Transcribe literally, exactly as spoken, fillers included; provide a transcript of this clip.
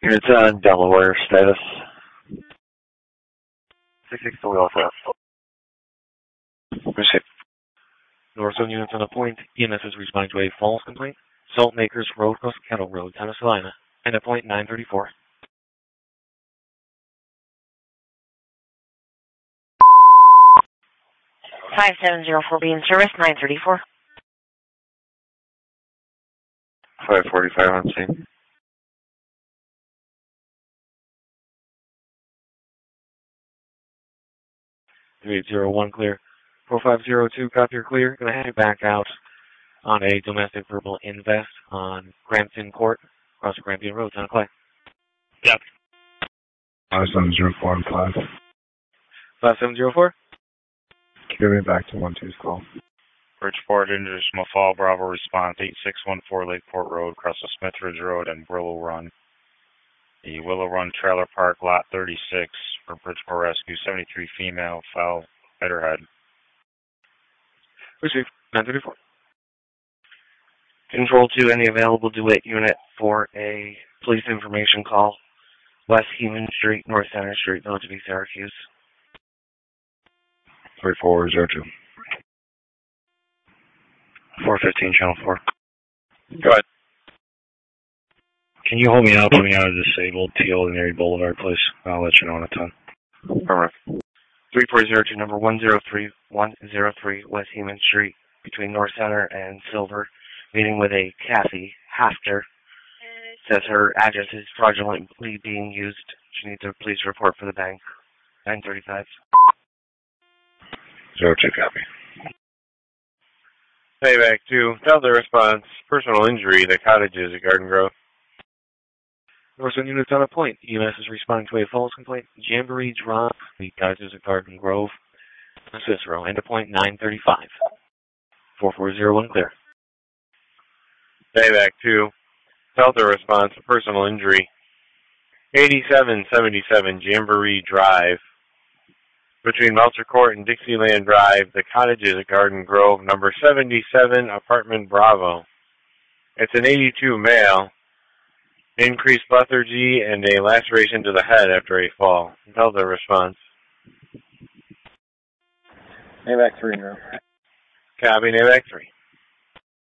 It's on Delaware status. six six to wheel fast. Receive. Northern units on a point. E M S is responding to a false complaint. Salt Makers Road across Kettle Road, Thomas Salina. And at point nine thirty-four. five seven zero four B in service, nine thirty-four. five forty-five on scene. three eight zero one clear. four five zero two, copy, you're clear. Going to head back out on a domestic verbal invest on Grampian Court, across Grampian Road, Town of Clay. Yep. five seven zero four and five. five seven zero four. Give me back to one two's call. Bridgeport, International Fall, Bravo response, eight six one four Lakeport Road, across the Smith Ridge Road and Willow Run. The Willow Run Trailer Park, lot thirty-six, for Bridgeport Rescue, seventy-three female, foul, header head. Receive, nine thirty-four. Control to any available DeWitt unit for a police information call. West Heman Street, North Center Street, Village of East Syracuse. three four zero two. four fifteen, channel four. Go ahead. Can you hold me out, put me out of disabled T Ordinary Boulevard, please? I'll let you know in a ton. Perfect. three four zero two, number one zero three one zero three, West Heman Street, between North Center and Silver, meeting with a Kathy Hafter. Says her address is fraudulently being used. She needs a police report for the bank. nine thirty-five. Zero two, copy. Payback two, Delta response, personal injury, the cottages at Garden Grove. Northern units on a point. E M S is responding to a false complaint. Jamboree drop, the cottages at Garden Grove, Cicero, and at point nine thirty-five. four four zero one clear. Payback two, Delta response, personal injury, eighty-seven seventy-seven Jamboree Drive, between Melcher Court and Dixieland Drive, the cottages at Garden Grove, number seventy-seven, apartment Bravo. It's an eighty-two male, increased lethargy and a laceration to the head after a fall. Delta response. Navac three, no. Copy, Navac three.